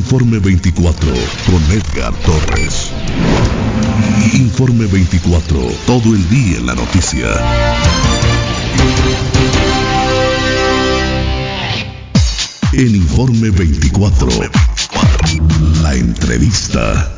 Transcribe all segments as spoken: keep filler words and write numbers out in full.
Informe veinticuatro con Edgar Torres. Informe veinticuatro, todo el día en la noticia. En Informe veinticuatro, la entrevista.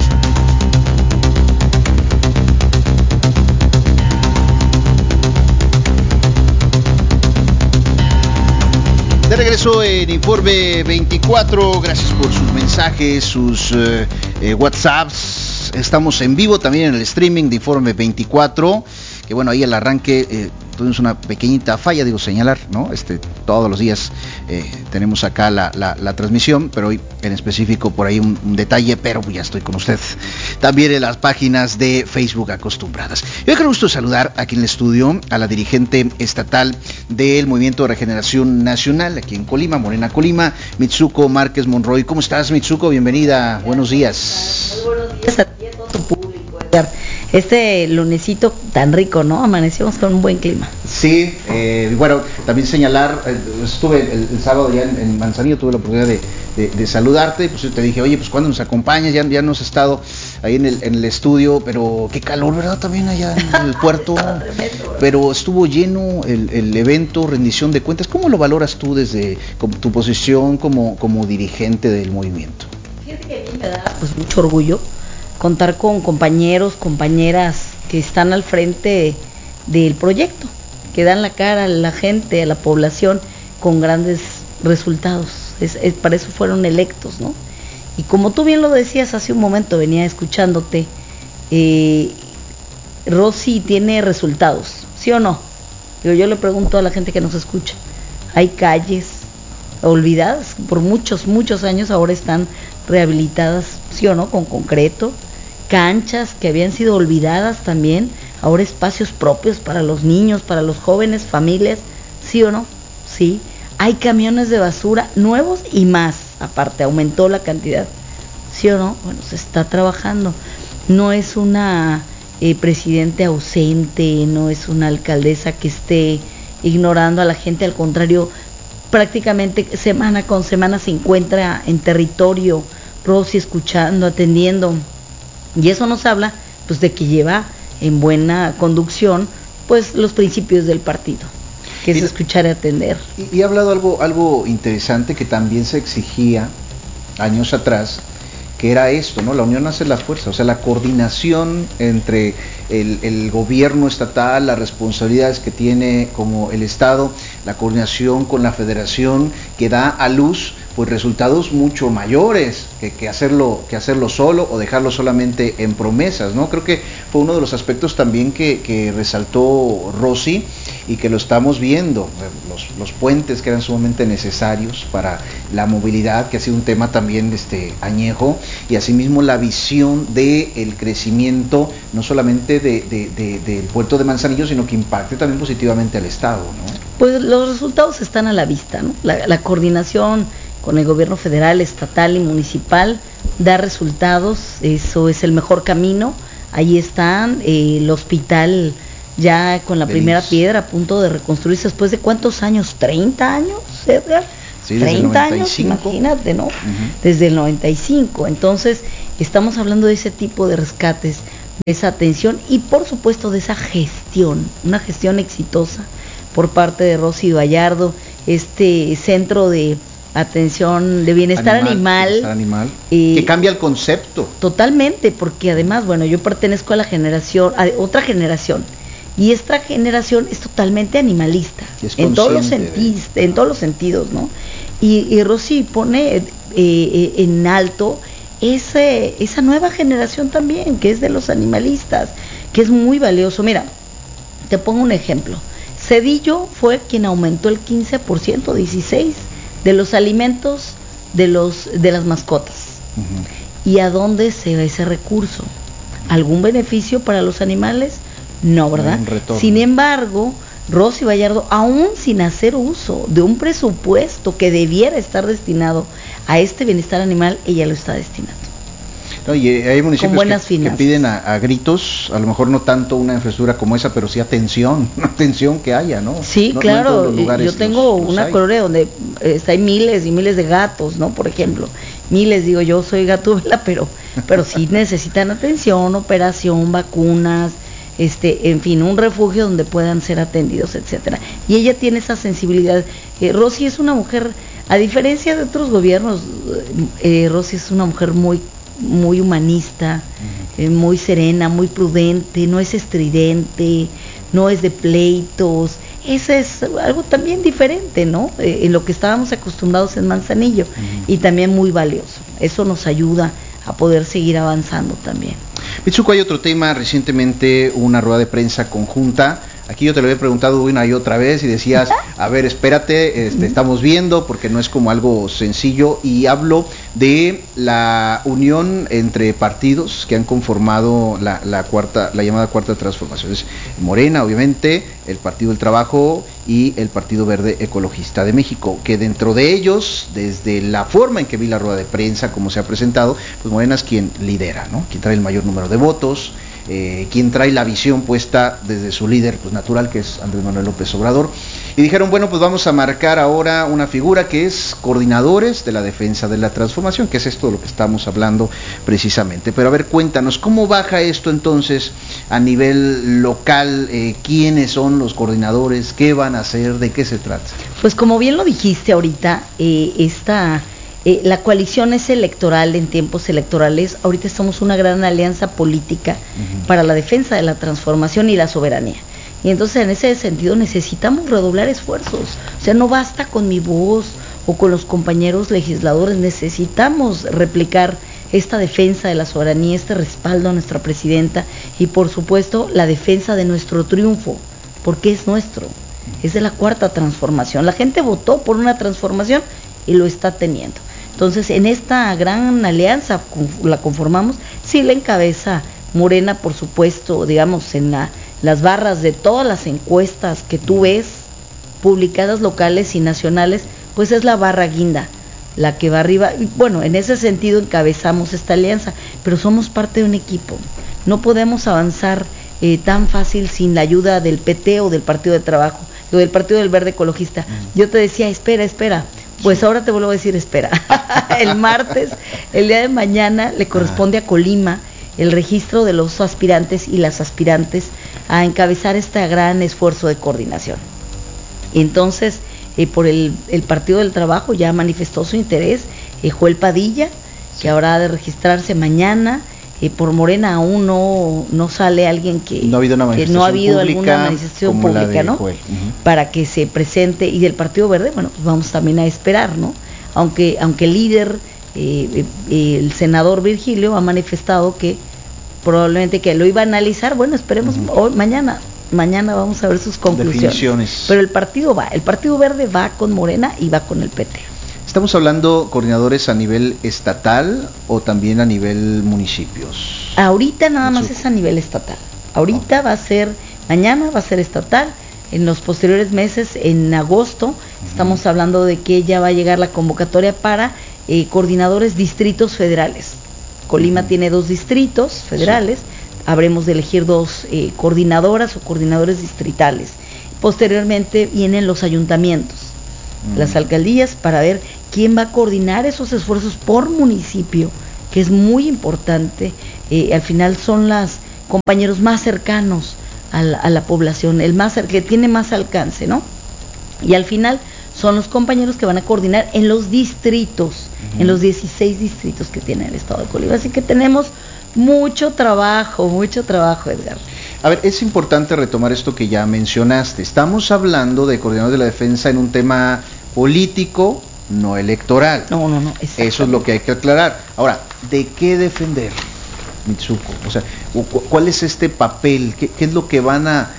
De regreso en Informe veinticuatro, gracias por sus mensajes, sus eh, eh, WhatsApps. Estamos en vivo también en el streaming de Informe veinticuatro, que bueno, ahí al arranque eh, tuvimos una pequeñita falla, digo señalar, ¿no? Este, todos los días eh, tenemos acá la, la, la transmisión, pero hoy en específico por ahí un, un detalle, pero ya estoy con usted también en las páginas de Facebook acostumbradas. Yo creo gusto saludar aquí en el estudio a la dirigente estatal del Movimiento de Regeneración Nacional, aquí en Colima, Morena Colima, Mitsuko Márquez Monroy. ¿Cómo estás, Mitsuko? Bienvenida, buenos días. Muy buenos días a ti y a todo tu público, Edgar. Este lunesito tan rico, ¿no? Amanecimos con un buen clima. Sí, eh, bueno, también señalar, eh, estuve el, el sábado ya en, en Manzanillo, tuve la oportunidad de, de, de saludarte, pues yo te dije, oye, pues cuando nos acompañas, ya, ya no has estado ahí en el, en el estudio, pero qué calor, ¿verdad? También allá en el puerto, pero estuvo lleno el, el evento, rendición de cuentas. ¿Cómo lo valoras tú desde como, tu posición como, como dirigente del movimiento? Fíjate que a mí me da pues mucho orgullo contar con compañeros, compañeras que están al frente del proyecto, que dan la cara a la gente, a la población, con grandes resultados. Es, es, para eso fueron electos, ¿no? Y como tú bien lo decías hace un momento, venía escuchándote, eh, Rosy tiene resultados, ¿sí o no? Yo, yo le pregunto a la gente que nos escucha, hay calles olvidadas por muchos, muchos años, ahora están rehabilitadas, ¿sí o no? Con concreto, canchas que habían sido olvidadas también, ahora espacios propios para los niños, para los jóvenes, familias, ¿sí o no? Sí. Hay camiones de basura nuevos y más, aparte, aumentó la cantidad, ¿sí o no? Bueno, se está trabajando. No es una eh, presidente ausente, no es una alcaldesa que esté ignorando a la gente, al contrario, prácticamente semana con semana se encuentra en territorio, Rosy escuchando, atendiendo. Y eso nos habla pues de que lleva en buena conducción pues los principios del partido, que es y, escuchar y atender. Y, y ha hablado algo, algo interesante que también se exigía años atrás, que era esto, ¿no? La unión hace la fuerza, o sea, la coordinación entre el, el gobierno estatal, las responsabilidades que tiene como el Estado, la coordinación con la federación, que da a luz pues resultados mucho mayores que, que hacerlo que hacerlo solo o dejarlo solamente en promesas, ¿no? Creo que fue uno de los aspectos también que, que resaltó Rosy y que lo estamos viendo, los, los puentes que eran sumamente necesarios para la movilidad, que ha sido un tema también este añejo, y asimismo la visión del crecimiento no solamente de, de, de, del puerto de Manzanillo, sino que impacte también positivamente al Estado, ¿no? Pues los resultados están a la vista, ¿no? La, la coordinación con el gobierno federal, estatal y municipal da resultados, eso es el mejor camino. Ahí están, eh, el hospital ya con la Feliz. primera piedra a punto de reconstruirse después de ¿cuántos años? ¿treinta años, Edgar? Sí, desde treinta el noventa y cinco. Años, imagínate, ¿no? Uh-huh. Desde el noventa y cinco. Entonces, estamos hablando de ese tipo de rescates, de esa atención y por supuesto de esa gestión, una gestión exitosa por parte de Rosy Gallardo, este centro de atención de bienestar animal, animal, bienestar animal eh, que cambia el concepto totalmente, porque además, bueno, yo pertenezco a la generación, a otra generación, y esta generación es totalmente animalista, en todos los sentidos, de... en todos los sentidos, ¿no? Y, y Rosy pone eh, eh, en alto ese, esa nueva generación también, que es de los animalistas, que es muy valioso. Mira, te pongo un ejemplo. Cedillo fue quien aumentó el quince por ciento, dieciséis por ciento de los alimentos de los de las mascotas. Uh-huh. ¿Y a dónde se va ese recurso? ¿Algún beneficio para los animales? No, ¿verdad? Sin embargo, Rosy Gallardo, aún sin hacer uso de un presupuesto que debiera estar destinado a este bienestar animal, ella lo está destinando. No, y hay municipios que, que piden a, a gritos, a lo mejor no tanto una infraestructura como esa, pero sí atención, una atención que haya, ¿no? Sí, no, claro, no yo tengo los, los una hay. colonia donde eh, hay miles y miles de gatos, ¿no? Por ejemplo, miles, digo yo, soy Gatúbela, pero, pero sí necesitan atención, operación, vacunas, este, en fin, un refugio donde puedan ser atendidos, etcétera. Y ella tiene esa sensibilidad. Eh, Rosy es una mujer, a diferencia de otros gobiernos, eh, Rosy es una mujer muy, muy humanista, eh, muy serena, muy prudente, no es estridente, no es de pleitos. Eso es algo también diferente, ¿no? Eh, en lo que estábamos acostumbrados en Manzanillo, uh-huh. Y también muy valioso. Eso nos ayuda a poder seguir avanzando también. Mitsuko, hay otro tema, recientemente una rueda de prensa conjunta. Aquí yo te lo había preguntado una y otra vez y decías, a ver, espérate, este, estamos viendo, porque no es como algo sencillo, y hablo de la unión entre partidos que han conformado la, la cuarta, la llamada cuarta transformación. Es Morena, obviamente, el Partido del Trabajo y el Partido Verde Ecologista de México, que dentro de ellos, desde la forma en que vi la rueda de prensa, como se ha presentado, pues Morena es quien lidera, ¿no? Quien trae el mayor número de votos, Eh, quien trae la visión puesta desde su líder pues natural, que es Andrés Manuel López Obrador, y dijeron, bueno, pues vamos a marcar ahora una figura que es coordinadores de la defensa de la transformación, que es esto de lo que estamos hablando precisamente. Pero a ver, cuéntanos, ¿cómo baja esto entonces a nivel local? Eh, ¿quiénes son los coordinadores? ¿Qué van a hacer? ¿De qué se trata? Pues como bien lo dijiste ahorita, eh, esta... Eh, la coalición es electoral en tiempos electorales. Ahorita somos una gran alianza política uh-huh. para la defensa de la transformación y la soberanía. Y entonces en ese sentido necesitamos redoblar esfuerzos. O sea, no basta con mi voz o con los compañeros legisladores, necesitamos replicar esta defensa de la soberanía, este respaldo a nuestra presidenta y por supuesto la defensa de nuestro triunfo, porque es nuestro, es de la cuarta transformación. La gente votó por una transformación y lo está teniendo. Entonces, en esta gran alianza la conformamos, sí la encabeza Morena, por supuesto, digamos, en la, las barras de todas las encuestas que tú ves, publicadas locales y nacionales, pues es la barra guinda, la que va arriba. Y bueno, en ese sentido encabezamos esta alianza, pero somos parte de un equipo. No podemos avanzar eh, tan fácil sin la ayuda del P T o del Partido de Trabajo, o del Partido del Verde Ecologista. Yo te decía, espera, espera. Pues ahora te vuelvo a decir, espera. El martes, el día de mañana, le corresponde a Colima el registro de los aspirantes y las aspirantes a encabezar este gran esfuerzo de coordinación. Entonces, eh, por el, el Partido del Trabajo ya manifestó su interés, eh, Joel Padilla, sí. que habrá de registrarse mañana. Eh, por Morena aún no, no sale alguien que no ha habido, una manifestación que no ha habido pública, alguna manifestación pública, ¿no? Uh-huh. Para que se presente. Y del Partido Verde, bueno, pues vamos también a esperar, ¿no? Aunque, aunque el líder, eh, eh, el senador Virgilio, ha manifestado que probablemente que lo iba a analizar, bueno, esperemos uh-huh. hoy, mañana, mañana vamos a ver sus conclusiones. Definiciones. Pero el partido va, el Partido Verde va con Morena y va con el P T. ¿Estamos hablando coordinadores a nivel estatal o también a nivel municipios? Ahorita nada más es a nivel estatal. Ahorita oh. va a ser, mañana va a ser estatal. En los posteriores meses, en agosto, uh-huh. estamos hablando de que ya va a llegar la convocatoria para eh, coordinadores distritos federales. Colima uh-huh. tiene dos distritos federales, sí. habremos de elegir dos eh, coordinadoras o coordinadores distritales. Posteriormente vienen los ayuntamientos, uh-huh. las alcaldías, para ver quién va a coordinar esos esfuerzos por municipio, que es muy importante. Eh, al final son los compañeros más cercanos a la, a la población, el más que tiene más alcance, ¿no? Y al final son los compañeros que van a coordinar en los distritos, uh-huh. en los dieciséis distritos que tiene el estado de Colima. Así que tenemos mucho trabajo, mucho trabajo, Edgar. A ver, es importante retomar esto que ya mencionaste. Estamos hablando de coordinadores de la defensa en un tema político, no electoral. No, no, no. Eso es lo que hay que aclarar. Ahora, ¿de qué defender, Mitsuko? O sea, ¿cuál es este papel? ¿Qué, qué es lo que van a,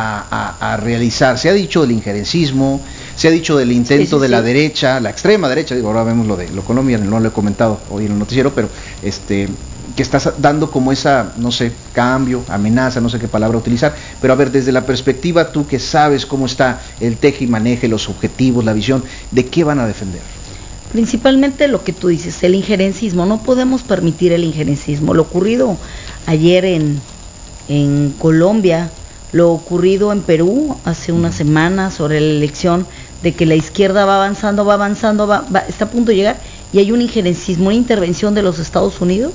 a, a, a realizar? Se ha dicho del injerencismo, se ha dicho del intento sí, sí, de sí. la derecha, la extrema derecha, digo, ahora vemos lo de lo colombiano, no lo he comentado hoy en el noticiero, pero este que estás dando como esa, no sé, cambio, amenaza, no sé qué palabra utilizar, pero a ver, desde la perspectiva, tú que sabes cómo está el teje y maneje, los objetivos, la visión, ¿de qué van a defender? Principalmente lo que tú dices, el injerencismo. No podemos permitir el injerencismo. Lo ocurrido ayer en, en Colombia, lo ocurrido en Perú hace unas semanas sobre la elección, de que la izquierda va avanzando, va avanzando, va, va, está a punto de llegar, y hay un injerencismo, una intervención de los Estados Unidos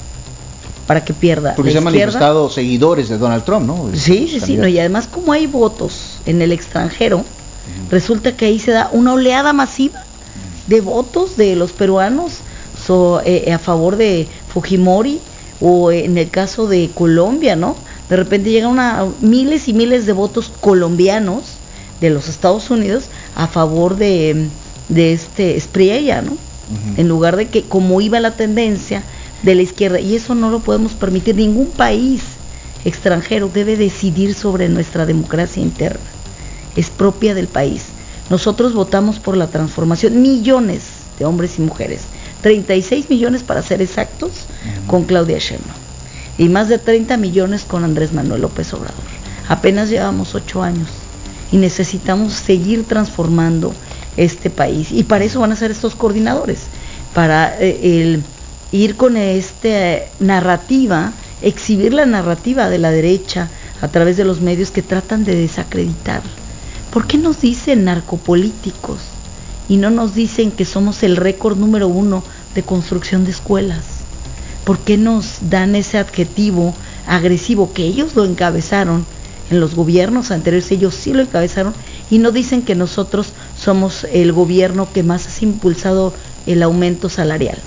para que pierda. Porque se han manifestado seguidores de Donald Trump, ¿no? Sí, sí, sí, no, y además como hay votos en el extranjero, uh-huh. resulta que ahí se da una oleada masiva de votos de los peruanos so, eh, a favor de Fujimori, o en el caso de Colombia, ¿no? De repente llegan una, miles y miles de votos colombianos de los Estados Unidos a favor de, de este Spriella, ¿no? Uh-huh. En lugar de que, como iba la tendencia de la izquierda, y eso no lo podemos permitir. Ningún país extranjero debe decidir sobre nuestra democracia interna, es propia del país. Nosotros votamos por la transformación, millones de hombres y mujeres, treinta y seis millones para ser exactos, uh-huh. con Claudia Sheinbaum, y más de treinta millones con Andrés Manuel López Obrador. Apenas llevamos ocho años y necesitamos seguir transformando este país, y para eso van a ser estos coordinadores, para eh, el ir con esta narrativa, exhibir la narrativa de la derecha a través de los medios que tratan de desacreditar. ¿Por qué nos dicen narcopolíticos y no nos dicen que somos el récord número uno de construcción de escuelas? ¿Por qué nos dan ese adjetivo agresivo que ellos lo encabezaron en los gobiernos anteriores? Ellos sí lo encabezaron, y no dicen que nosotros somos el gobierno que más ha impulsado el aumento salarial.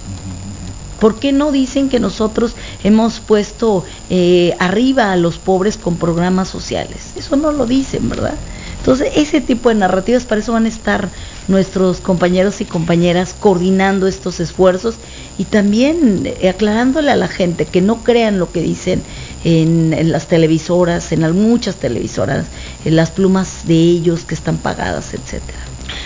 ¿Por qué no dicen que nosotros hemos puesto eh, arriba a los pobres con programas sociales? Eso no lo dicen, ¿verdad? Entonces, ese tipo de narrativas, para eso van a estar nuestros compañeros y compañeras coordinando estos esfuerzos, y también eh, aclarándole a la gente que no crean lo que dicen en, en las televisoras, en las, muchas televisoras, en las plumas de ellos que están pagadas, etcétera.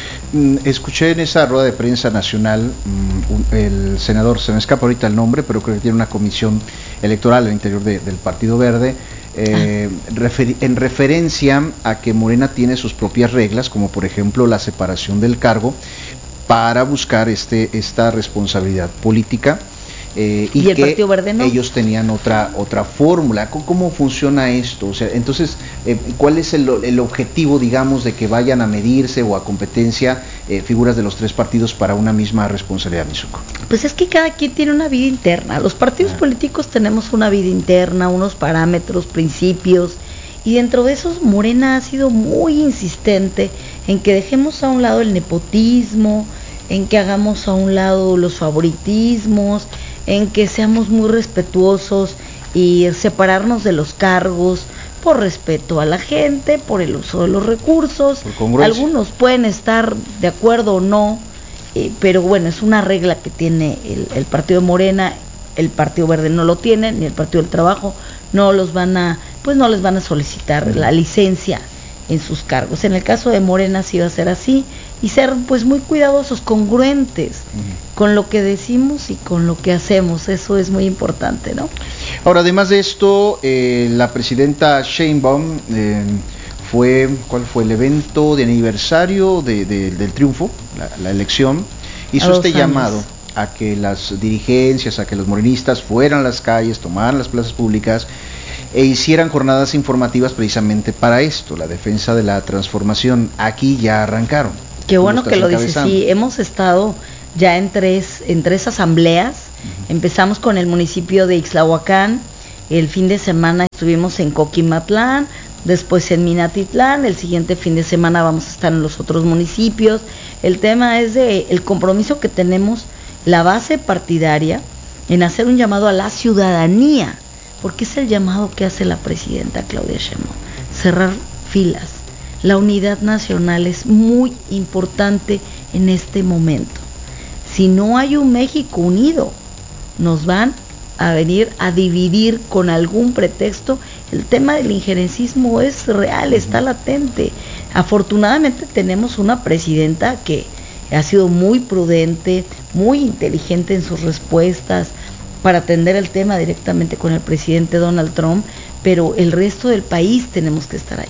Escuché en esa rueda de prensa nacional um, el senador, se me escapa ahorita el nombre, pero creo que tiene una comisión electoral al interior de, del Partido Verde, eh, ah. refer, en referencia a que Morena tiene sus propias reglas, como por ejemplo la separación del cargo, para buscar este esta responsabilidad política. Eh, y, y el que Partido Verde no. Ellos tenían otra otra fórmula. ¿Cómo, ¿Cómo funciona esto? O sea, entonces, eh, ¿cuál es el, el objetivo, digamos, de que vayan a medirse o a competencia eh, figuras de los tres partidos para una misma responsabilidad, Mizuko? Pues es que cada quien tiene una vida interna. Los partidos ah. políticos tenemos una vida interna, unos parámetros, principios, y dentro de esos Morena ha sido muy insistente en que dejemos a un lado el nepotismo, en que hagamos a un lado los favoritismos, en que seamos muy respetuosos y separarnos de los cargos por respeto a la gente, por el uso de los recursos. Algunos pueden estar de acuerdo o no, eh, pero bueno, es una regla que tiene el, el Partido Morena. El Partido Verde no lo tiene, ni el Partido del Trabajo, no los van a, pues no les van a solicitar la licencia en sus cargos. En el caso de Morena sí va a ser así, y ser pues muy cuidadosos, congruentes uh-huh. con lo que decimos y con lo que hacemos. Eso es muy importante, ¿no? Ahora, además de esto, eh, la presidenta Sheinbaum eh, fue, ¿cuál fue el evento de aniversario de, de, del triunfo, la, la elección? Hizo este años. llamado a que las dirigencias, a que los morenistas fueran a las calles, tomaran las plazas públicas e hicieran jornadas informativas precisamente para esto, la defensa de la transformación. Aquí ya arrancaron. Qué bueno que lo dices. Sí, hemos estado ya en tres, en tres asambleas. Uh-huh. Empezamos con el municipio de Ixtlahuacán, el fin de semana estuvimos en Coquimatlán, después en Minatitlán, el siguiente fin de semana vamos a estar en los otros municipios. El tema es de el compromiso que tenemos, la base partidaria, en hacer un llamado a la ciudadanía, porque es el llamado que hace la presidenta Claudia Sheinbaum, cerrar filas. La unidad nacional es muy importante en este momento. Si no hay un México unido, nos van a venir a dividir con algún pretexto. El tema del injerencismo es real, está latente. Afortunadamente tenemos una presidenta que ha sido muy prudente, muy inteligente en sus respuestas para atender el tema directamente con el presidente Donald Trump, pero el resto del país tenemos que estar ahí.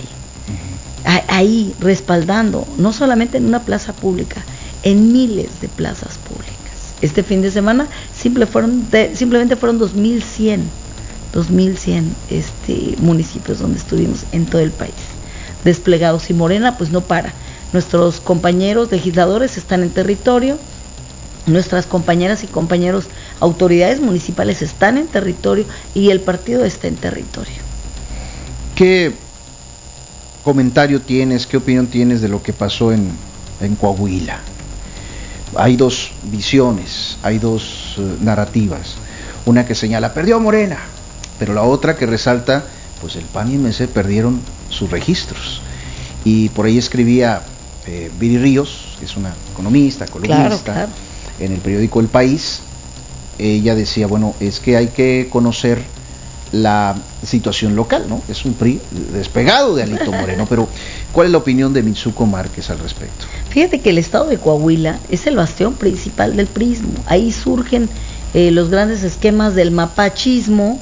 Ahí respaldando, no solamente en una plaza pública, en miles de plazas públicas. Este fin de semana simple fueron de, simplemente fueron dos mil cien este, municipios donde estuvimos en todo el país desplegados, y Morena pues no para. Nuestros compañeros legisladores están en territorio nuestras compañeras y compañeros, autoridades municipales están en territorio y el partido está en territorio. ¿Qué comentario tienes, qué opinión tienes de lo que pasó en, en Coahuila? Hay dos visiones, hay dos uh, narrativas. Una que señala, perdió Morena, pero la otra que resalta, pues el P A N y M C perdieron sus registros. Y por ahí escribía eh, Viri Ríos, que es una economista, columnista, claro, claro. en el periódico El País. Ella decía, bueno, es que hay que conocer la situación local, ¿no? Es un P R I despegado de Alito Moreno, pero ¿cuál es la opinión de Mitsuko Márquez al respecto? Fíjate que el estado de Coahuila es el bastión principal del prismo. Ahí surgen eh, los grandes esquemas del mapachismo,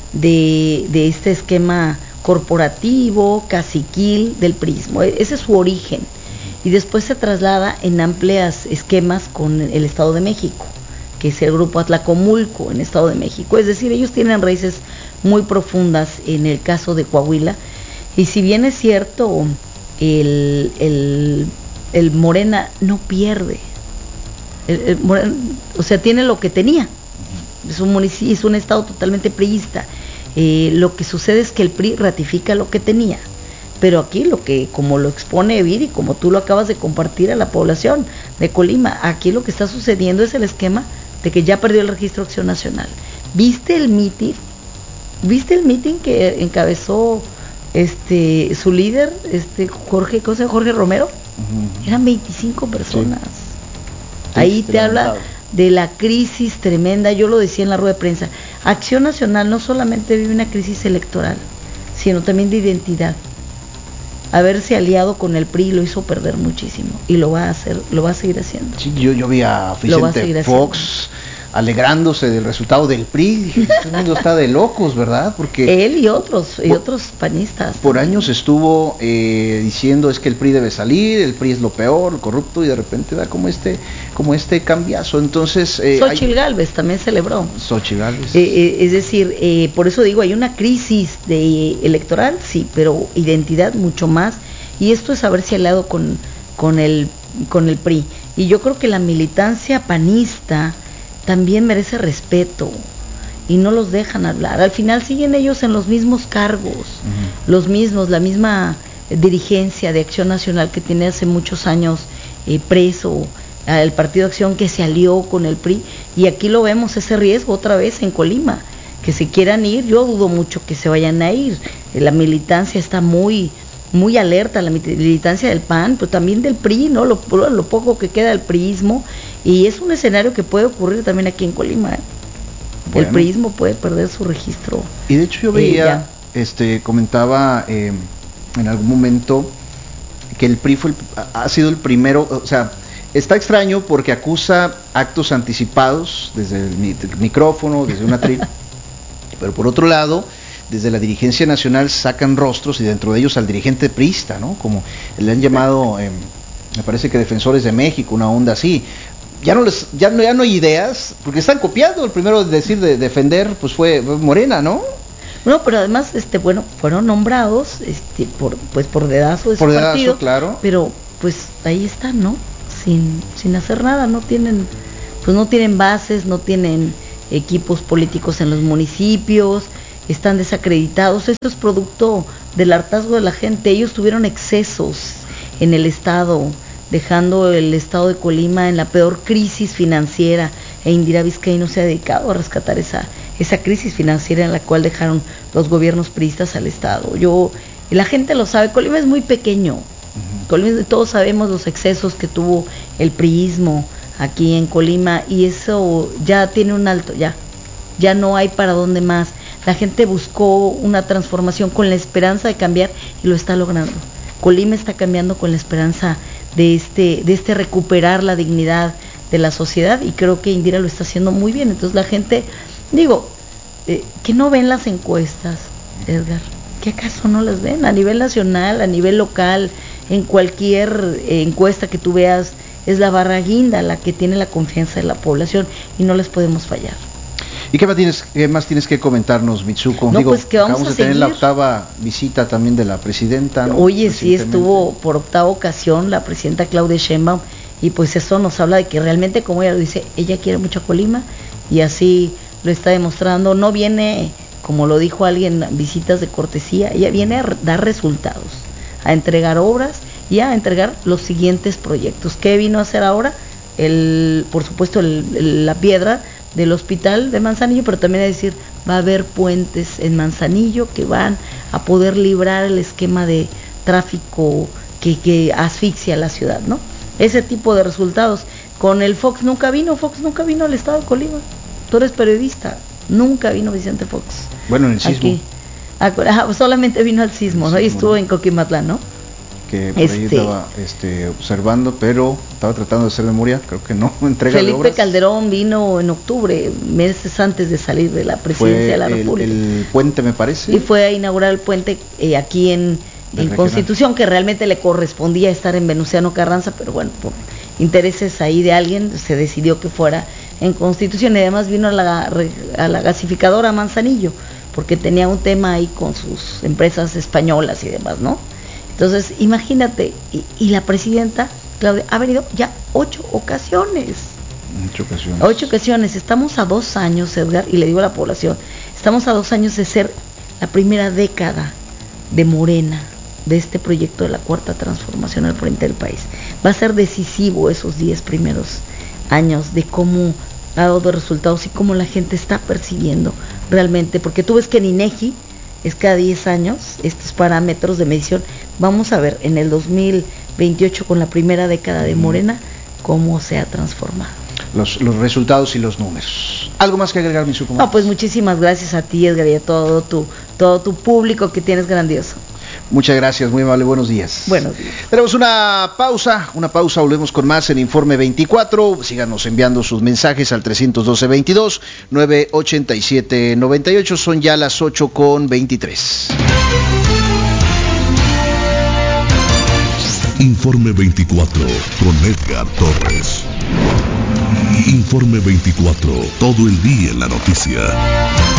de, de este esquema corporativo, caciquil del prismo. Ese es su origen. Y después se traslada en amplias esquemas con el Estado de México, que es el grupo Atlacomulco en Estado de México. Es decir, ellos tienen raíces muy profundas en el caso de Coahuila. Y si bien es cierto, el, el, el Morena no pierde. El, el Morena, o sea, tiene lo que tenía. Es un municipio, es un estado totalmente priista. Eh, lo que sucede es que el P R I ratifica lo que tenía. Pero aquí lo que, como lo expone Viri, como tú lo acabas de compartir a la población de Colima, aquí lo que está sucediendo es el esquema de que ya perdió el registro de Acción Nacional. ¿Viste el mitin? ¿Viste el mitin que encabezó este su líder, este Jorge, ¿cómo se llama? Jorge Romero? Uh-huh. Eran veinticinco personas. Sí. Ahí sí, te habla de la crisis tremenda. Yo lo decía en la rueda de prensa. Acción Nacional no solamente vive una crisis electoral, sino también de identidad. Haberse aliado con el P R I lo hizo perder muchísimo y lo va a hacer, lo va a seguir haciendo. Sí, yo, yo vi a Vicente Fox alegrándose del resultado del P R I. Dije, este mundo está de locos, ¿verdad? Porque él y otros y por, otros panistas. Por también. años estuvo eh, diciendo es que el P R I debe salir, el P R I es lo peor, corrupto, y de repente da como este, como este cambiazo. Entonces, eh, Xochitl hay... Gálvez también celebró. Xochitl Gálvez. Eh, eh, es decir, eh, por eso digo, hay una crisis de electoral, sí, pero identidad mucho más. Y esto es haberse aliado con con el con el P R I. Y yo creo que la militancia panista también merece respeto y no los dejan hablar. Al final siguen ellos en los mismos cargos, uh-huh. los mismos, la misma dirigencia de Acción Nacional que tiene hace muchos años eh, preso el Partido Acción, que se alió con el P R I, y aquí lo vemos ese riesgo otra vez en Colima, que se quieran ir. Yo dudo mucho que se vayan a ir. La militancia está muy muy alerta, la militancia del P A N, pero también del P R I, ¿no? Lo, lo poco que queda del priismo, y es un escenario que puede ocurrir también aquí en Colima, ¿eh? Bueno. El priismo puede perder su registro. Y de hecho yo veía, eh, este, comentaba eh, en algún momento que el P R I fue el, ha sido el primero, o sea, está extraño porque acusa actos anticipados desde el micrófono, desde una tri, pero por otro lado, desde la dirigencia nacional sacan rostros y dentro de ellos al dirigente priista, ¿no? Como le han llamado, eh, me parece que Defensores de México, una onda así. Ya no les, ya no, ya no hay ideas, porque están copiando. El primero de decir de defender, pues fue, fue Morena, ¿no? No, pero además, este, bueno, fueron nombrados, este, por, pues por dedazo de su por partido, dedazo, claro. Pero, pues ahí están, ¿no? Sin, sin hacer nada, no tienen, pues no tienen bases, no tienen equipos políticos en los municipios. Están desacreditados. Esto es producto del hartazgo de la gente. Ellos tuvieron excesos en el estado, dejando el estado de Colima en la peor crisis financiera, e Indira Vizcaíno se ha dedicado a rescatar esa esa crisis financiera en la cual dejaron los gobiernos priistas al estado. Yo, la gente lo sabe, Colima es muy pequeño. Uh-huh. Colima, todos sabemos los excesos que tuvo el priismo aquí en Colima, y eso ya tiene un alto, ya, ya no hay para dónde más. La gente buscó una transformación con la esperanza de cambiar y lo está logrando. Colima está cambiando con la esperanza de este, de este recuperar la dignidad de la sociedad, y creo que Indira lo está haciendo muy bien. Entonces la gente, digo, eh, que no ven las encuestas, Edgar, ¿qué acaso no las ven? A nivel nacional, a nivel local, en cualquier eh, encuesta que tú veas, es la barra guinda la que tiene la confianza de la población y no les podemos fallar. ¿Y qué más tienes, qué más tienes que comentarnos, Mitsuko? No, Digo, pues que vamos acabamos a de tener seguir. la octava visita también de la presidenta, ¿no? Oye, sí, estuvo por octava ocasión la presidenta Claudia Sheinbaum, y pues eso nos habla de que realmente, como ella lo dice, ella quiere mucho a Colima y así lo está demostrando. No viene, como lo dijo alguien, visitas de cortesía, ella viene a dar resultados, a entregar obras y a entregar los siguientes proyectos. ¿Qué vino a hacer ahora? El, por supuesto, el, el, la piedra del hospital de Manzanillo, pero también a decir, va a haber puentes en Manzanillo que van a poder librar el esquema de tráfico que, que asfixia la ciudad, ¿no? Ese tipo de resultados. Con el Fox nunca vino, Fox nunca vino al estado de Colima. Tú eres periodista, nunca vino Vicente Fox. Bueno, en el sismo. Aquí, ah, solamente vino al sismo, ¿no? Y estuvo ¿no? en Coquimatlán, ¿no? Que por este, ahí estaba este, observando, pero estaba tratando de hacer memoria, creo que no, entrega Felipe de obras. Calderón vino en octubre, meses antes de salir de la presidencia fue de la el, República. el puente, me parece. Y fue a inaugurar el puente eh, aquí en, en Constitución, que realmente le correspondía estar en Venustiano Carranza, pero bueno, por intereses ahí de alguien se decidió que fuera en Constitución, y además vino a la, a la gasificadora Manzanillo, porque tenía un tema ahí con sus empresas españolas y demás, ¿no? Entonces, imagínate, y, y la presidenta, Claudia, ha venido ya ocho ocasiones. Ocho ocasiones. Ocho ocasiones. Estamos a dos años, Edgar, y le digo a la población, estamos a dos años de ser la primera década de Morena, de este proyecto de la Cuarta Transformación al frente del país. Va a ser decisivo esos diez primeros años de cómo ha dado resultados y cómo la gente está percibiendo realmente, porque tú ves que en INEGI es cada diez años estos parámetros de medición. Vamos a ver en el dos mil veintiocho, con la primera década de Morena, cómo se ha transformado. Los, los resultados y los números. ¿Algo más que agregar, Mitsuko? No, pues muchísimas gracias a ti, Edgar, y a todo tu, todo tu público que tienes grandioso. Muchas gracias, muy amable, buenos días. Buenos días. Tenemos una pausa, una pausa, volvemos con más en Informe veinticuatro. Síganos enviando sus mensajes al trescientos doce, veintidós, novecientos ochenta y siete, noventa y ocho. Son ya las ocho con veintitrés. Informe veinticuatro con Edgar Torres. Informe veinticuatro, todo el día en la noticia.